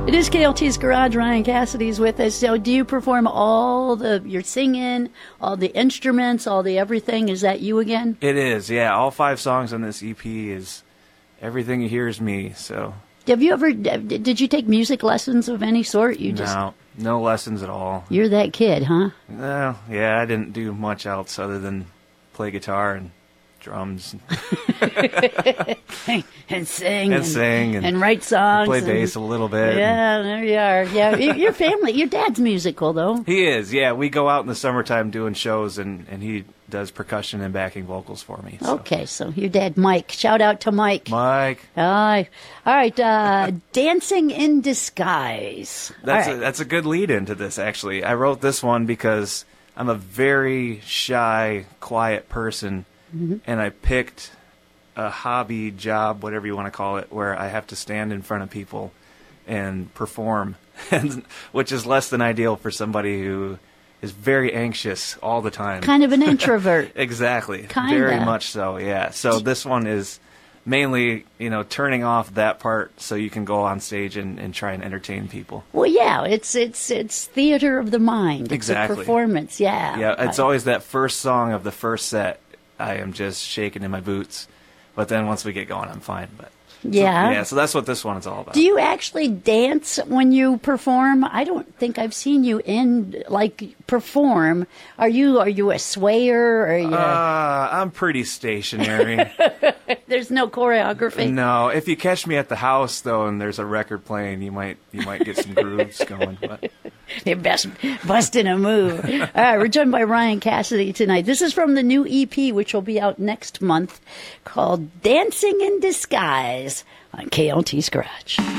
It is KLT's Garage. Ryan Cassidy's with us. So do you perform your singing, all the instruments, all the everything? Is that you again? It is, yeah. All 5 songs on this EP is everything you hear is me, so. Have you ever, did you take music lessons of any sort? No lessons at all. You're that kid, huh? Well, yeah, I didn't do much else other than play guitar and drums. and sing. And write songs. Play bass a little bit. Yeah, there you are. Yeah, your dad's musical, though. He is, yeah. We go out in the summertime doing shows, and he does percussion and backing vocals for me. So. Okay, so your dad, Mike. Shout out to Mike. Mike. All right, Dancing in Disguise. That's a good lead into this, actually. I wrote this one because I'm a very shy, quiet person, and I picked a hobby, job, whatever you want to call it, where I have to stand in front of people and perform, which is less than ideal for somebody who is very anxious all the time. Kind of an introvert. Exactly. Kinda. Very much so, yeah. So this one is mainly, turning off that part so you can go on stage and try and entertain people. Well, yeah, it's theater of the mind. Exactly. It's a performance, yeah. Yeah, it's always that first song of the first set. I am just shaking in my boots. But then once we get going, I'm fine. But yeah. So that's what this one is all about. Do you actually dance when you perform? I don't think I've seen you perform. Are you a swayer? I'm pretty stationary. There's no choreography. No. If you catch me at the house though, and there's a record playing, you might get some grooves going. But you're busting a move. All right, we're joined by Ryan Cassidy tonight. This is from the new EP, which will be out next month, called Dancing in Disguise on KLT's Garage.